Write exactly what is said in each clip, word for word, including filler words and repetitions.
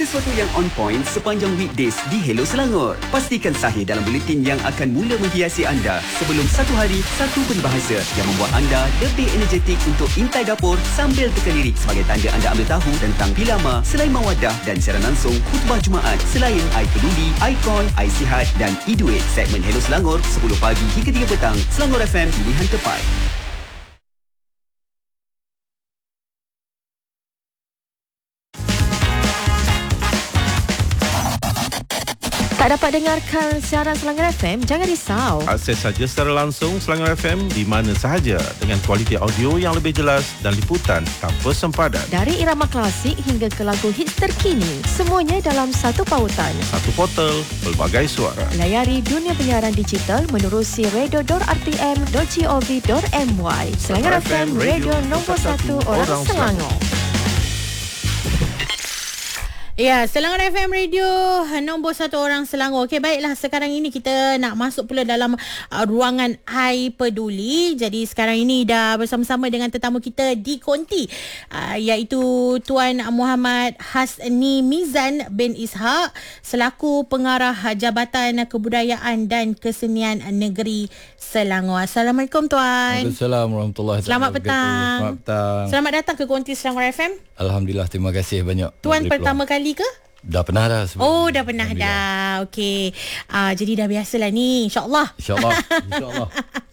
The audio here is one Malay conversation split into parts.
sesuatu yang on point sepanjang weekdays di Hello Selangor. Pastikan sahih dalam buletin yang akan mula menghiasi anda sebelum satu hari, satu peribahasa yang membuat anda lebih energetik untuk intai dapur sambil teka lirik sebagai tanda anda ambil tahu tentang Pilama, Selain Mawadah dan siaran langsung khutbah Jumaat selain I Peduli, Icon, I Sihat dan iDuit. Segmen Hello Selangor sepuluh pagi hingga tiga petang. Selangor F M, pilihan tepat. Tak dapat dengarkan siaran Selangor F M? Jangan risau. Akses saja secara langsung Selangor F M di mana sahaja dengan kualiti audio yang lebih jelas dan liputan tanpa sempadan. Dari irama klasik hingga ke lagu hits terkini, semuanya dalam satu pautan. Satu portal, pelbagai suara. Layari dunia penyiaran digital menerusi radio dot r t m dot gov dot m y. Selangor F M, radio nombor satu orang, orang Selangor. Ya, Selangor F M Radio nombor satu orang Selangor. Okey, baiklah, sekarang ini kita nak masuk pula dalam uh, ruangan I Peduli. Jadi sekarang ini dah bersama-sama dengan tetamu kita di konti, uh, iaitu Tuan Muhammad Hasni Mizan bin Ishak selaku Pengarah Jabatan Kebudayaan dan Kesenian Negeri Selangor. Assalamualaikum Tuan. Waalaikumsalam warahmatullahi wabarakatuh. Selamat petang. Selamat petang. Selamat datang ke konti Selangor F M. Alhamdulillah, terima kasih banyak. Tuan pertama kali ke? Dah pernah dah sebelum. Oh, dah pernah dah. Okey. Uh, jadi dah biasalah ni, insya-Allah. Insya-Allah. Insya-Allah.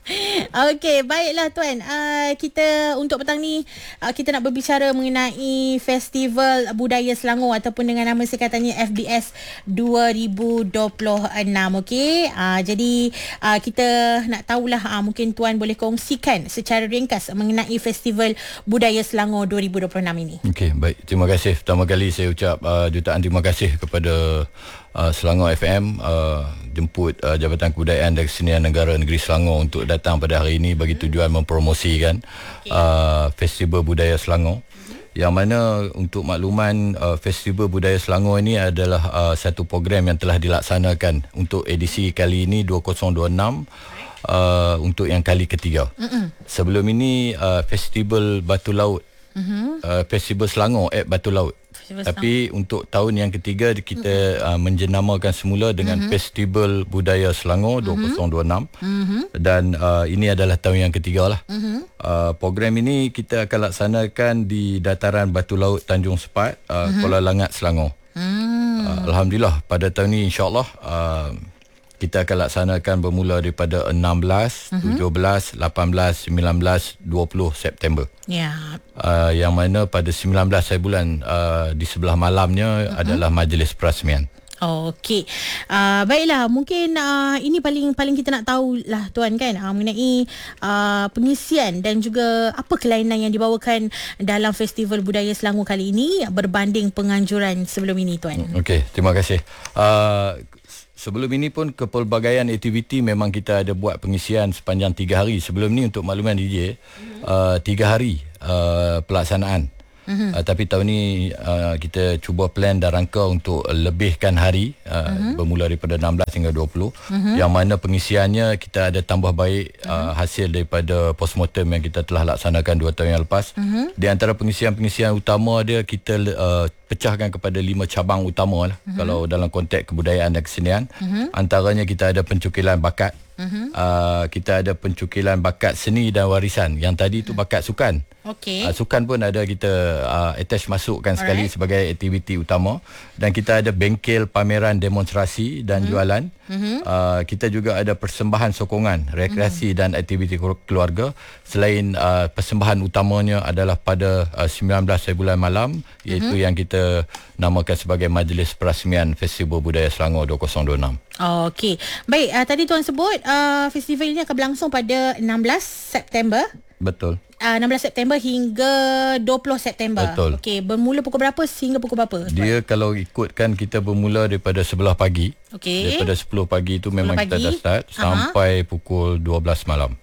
Okey, baiklah Tuan. Uh, kita untuk petang ni uh, kita nak berbicara mengenai Festival Budaya Selangor ataupun dengan nama singkatannya F B S dua ribu dua puluh enam. Okey. Uh, jadi uh, kita nak tahulah, uh, mungkin Tuan boleh kongsikan secara ringkas mengenai Festival Budaya Selangor dua ribu dua puluh enam ini. Okey, baik. Terima kasih. Pertama kali saya ucap uh, jutaan terima kasih kepada uh, Selangor F M uh, jemput uh, Jabatan Kebudayaan dan Kesenian Negara Negeri Selangor untuk datang pada hari ini bagi tujuan mempromosikan okay. uh, Festival Budaya Selangor. Mm-hmm. Yang mana untuk makluman, uh, Festival Budaya Selangor ini adalah uh, satu program yang telah dilaksanakan untuk edisi kali ini dua ribu dua puluh enam uh, untuk yang kali ketiga. Mm-hmm. Sebelum ini uh, Festival Batu Laut, mm-hmm. uh, Festival Selangor at Batu Laut. Tapi untuk tahun yang ketiga kita mm-hmm. uh, menjenamakan semula dengan mm-hmm. Festival Budaya Selangor mm-hmm. dua ribu dua puluh enam mm-hmm. dan uh, ini adalah tahun yang ketiga lah. Mm-hmm. Uh, program ini kita akan laksanakan di dataran Batu Laut Tanjung Sepat, uh, mm-hmm. Kuala Langat, Selangor. Mm. Uh, Alhamdulillah pada tahun ini insya-Allah uh, kita akan laksanakan bermula daripada enam belas, mm-hmm. tujuh belas, lapan belas, sembilan belas, dua puluh September. Ya. Yeah. Uh, yang mana pada sembilan belas hari bulan uh, di sebelah malamnya mm-hmm. adalah majlis perasmian. Oh, okey. Uh, baiklah, mungkin uh, ini paling paling kita nak tahulah Tuan kan, uh, mengenai uh, pengisian dan juga apa kelainan yang dibawakan dalam Festival Budaya Selangor kali ini berbanding penganjuran sebelum ini Tuan. Okey, terima kasih. Uh, Sebelum ini pun kepelbagaian aktiviti memang kita ada buat pengisian sepanjang tiga hari. Sebelum ni untuk makluman D J, mm-hmm. uh, tiga hari uh, pelaksanaan. Mm-hmm. Uh, tapi tahun ni uh, kita cuba plan dan rangka untuk lebihkan hari uh, mm-hmm. bermula daripada enam belas hingga dua puluh. Mm-hmm. Yang mana pengisiannya kita ada tambah baik uh, mm-hmm. hasil daripada postmortem yang kita telah laksanakan dua tahun yang lepas. Mm-hmm. Di antara pengisian-pengisian utama dia kita uh, pecahkan kepada lima cabang utama lah. Mm-hmm. Kalau dalam konteks kebudayaan dan kesenian. Mm-hmm. Antaranya kita ada pencukilan bakat. Mm-hmm. Uh, kita ada pencukilan bakat seni dan warisan. Yang tadi tu bakat sukan. Okay. Uh, sukan pun ada kita uh, attach masukkan sekali Alright. sebagai aktiviti utama. Dan kita ada bengkel pameran demonstrasi dan mm-hmm. jualan. Mm-hmm. Uh, kita juga ada persembahan sokongan, rekreasi mm-hmm. dan aktiviti keluarga. Selain uh, persembahan utamanya adalah pada uh, sembilan belas hari bulan malam, iaitu mm-hmm. yang kita namakan sebagai Majlis Perasmian Festival Budaya Selangor dua ribu dua puluh enam. Oh, okey. Baik, uh, tadi Tuan sebut uh, festival ini akan berlangsung pada enam belas September. Betul. Uh, enam belas September hingga dua puluh September. Betul. Okey, bermula pukul berapa sehingga pukul berapa? Dia Tuan? Kalau ikutkan kita bermula daripada sebelas pagi. Okey. Daripada sepuluh pagi itu memang pagi. kita dah start Aha. sampai pukul dua belas malam.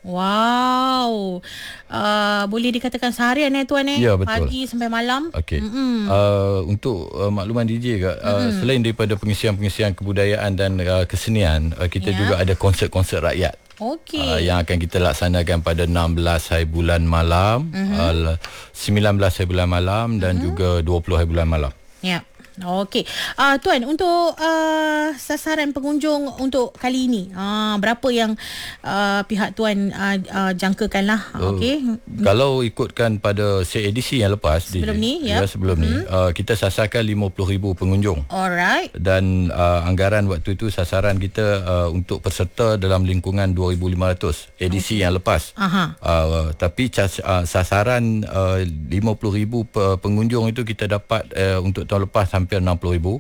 Wow. Uh, boleh dikatakan seharian eh Tuan eh? Ya, betul. Pagi sampai malam. Okey. Mm-hmm. Uh, untuk uh, makluman D J uh, mm-hmm. selain daripada pengisian-pengisian kebudayaan dan uh, kesenian, uh, kita yeah. juga ada konsert-konsert rakyat. Okey. Uh, yang akan kita laksanakan pada enam belas hari bulan malam, mm-hmm. uh, sembilan belas hari bulan malam dan mm-hmm. juga dua puluh hari bulan malam. Ya. Okey. Uh, Tuan, untuk uh, sasaran pengunjung untuk kali ini, uh, berapa yang uh, pihak Tuan uh, uh, jangkakan lah? Oh, Okey. Kalau ikutkan pada edisi yang lepas Sebelum di, ni, ya, yep. sebelum mm-hmm. ni uh, kita sasarkan lima puluh ribu pengunjung. Alright. Dan uh, anggaran waktu itu sasaran kita uh, untuk peserta dalam lingkungan dua ribu lima ratus edisi okay. yang lepas. Aha. Uh, tapi cas, uh, sasaran uh, lima puluh ribu pengunjung itu kita dapat uh, untuk tahun lepas hampir enam puluh ribu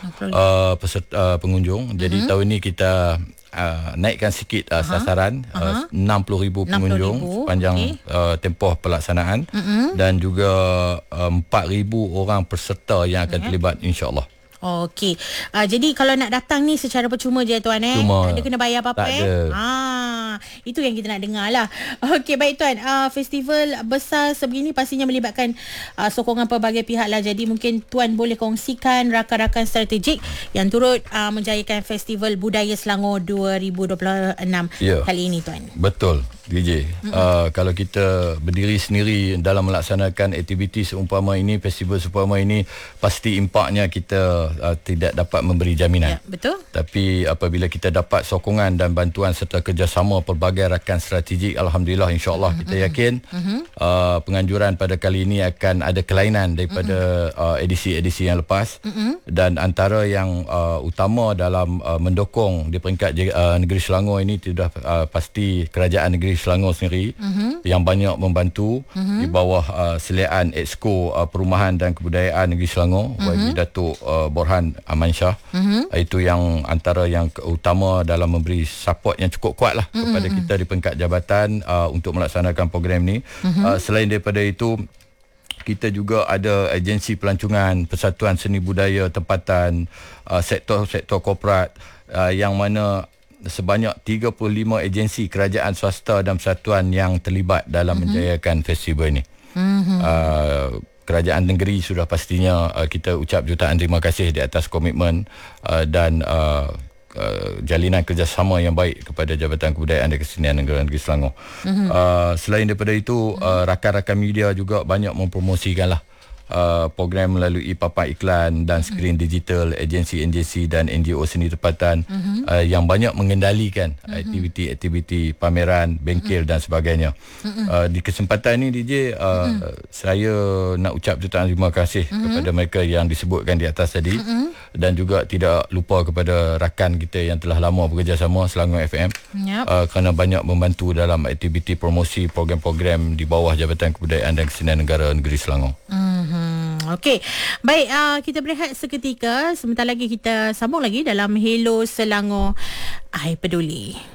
uh, peserta uh, pengunjung. Jadi mm-hmm. tahun ini kita uh, naikkan sikit uh, sasaran uh, enam puluh ribu pengunjung sepanjang okay. uh, tempoh pelaksanaan mm-hmm. dan juga uh, empat ribu orang peserta yang akan okay. terlibat, insya-Allah. Okey. Uh, jadi kalau nak datang ni secara percuma je Tuan eh. Cuma, tak ada kena bayar apa-apa eh. Ah, itu yang kita nak dengar lah. Okey, baik Tuan. Uh, festival besar sebegini pastinya melibatkan uh, sokongan pelbagai pihak lah. Jadi mungkin Tuan boleh kongsikan rakan-rakan strategik yang turut uh, menjayakan Festival Budaya Selangor dua ribu dua puluh enam yeah. kali ini Tuan. Betul. D J, mm-hmm. uh, kalau kita berdiri sendiri dalam melaksanakan aktiviti seumpama ini, festival seumpama ini, pasti impaknya kita uh, tidak dapat memberi jaminan. Ya, betul. Tapi apabila kita dapat sokongan dan bantuan serta kerjasama pelbagai rakan strategik, alhamdulillah, insya-Allah mm-hmm. kita yakin mm-hmm. uh, penganjuran pada kali ini akan ada kelainan daripada mm-hmm. uh, edisi-edisi yang lepas. Mm-hmm. Dan antara yang uh, utama dalam uh, mendukung di peringkat uh, negeri Selangor ini sudah uh, pasti kerajaan negeri Selangor sendiri uh-huh. yang banyak membantu uh-huh. di bawah uh, seliaan Exco uh, Perumahan dan Kebudayaan Negeri Selangor uh-huh. Y B Datuk uh, Borhan Amansyah. Uh-huh. Itu yang antara yang utama dalam memberi support yang cukup kuat lah uh-huh. kepada kita di peringkat jabatan uh, untuk melaksanakan program ni. Uh-huh. Uh, selain daripada itu, kita juga ada agensi pelancongan, persatuan seni budaya tempatan, uh, sektor-sektor korporat uh, yang mana sebanyak tiga puluh lima agensi kerajaan swasta dan persatuan yang terlibat dalam mm-hmm. menjayakan festival ini. Mm-hmm. Uh, kerajaan negeri sudah pastinya uh, kita ucap jutaan terima kasih di atas komitmen uh, dan uh, uh, jalinan kerjasama yang baik kepada Jabatan Kebudayaan dan Kesenian Negara Negeri Selangor. Mm-hmm. Uh, selain daripada itu, mm-hmm. uh, rakan-rakan media juga banyak mempromosikanlah Uh, program melalui papan iklan dan skrin mm-hmm. digital, agensi-agensi dan N G O seni tempatan mm-hmm. uh, yang banyak mengendalikan mm-hmm. aktiviti-aktiviti pameran, bengkel mm-hmm. dan sebagainya. Mm-hmm. Uh, di kesempatan ini D J, uh, mm-hmm. saya nak ucap jutaan terima kasih mm-hmm. kepada mereka yang disebutkan di atas tadi mm-hmm. dan juga tidak lupa kepada rakan kita yang telah lama bekerjasama, Selangor F M, yep. uh, kerana banyak membantu dalam aktiviti promosi program-program di bawah Jabatan Kebudayaan dan Kesenian Negara Negeri Selangor. Mm-hmm. Okey. Baik, uh, kita berehat seketika. Sebentar lagi kita sambung lagi dalam Hello Selangor, I Peduli.